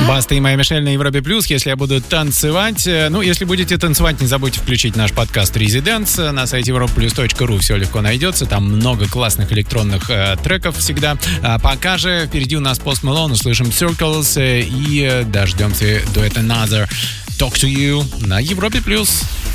Баста и Майя Мишель на Европе Плюс. Если я буду танцевать, если будете танцевать, не забудьте включить наш подкаст Residence на сайте europaplus.ru. Все легко найдется, там много классных электронных треков всегда. Пока же впереди у нас Post Malone, услышим Circles и дождемся дуэта Another Talk to You на Европе Плюс.